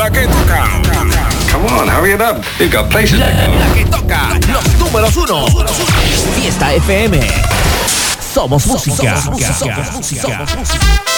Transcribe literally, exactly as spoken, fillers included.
La que toca. Come on, hurry it up. You've got places to go. La que toca. Los números uno. Fiesta F M. Somos música. Somos música. Somos música.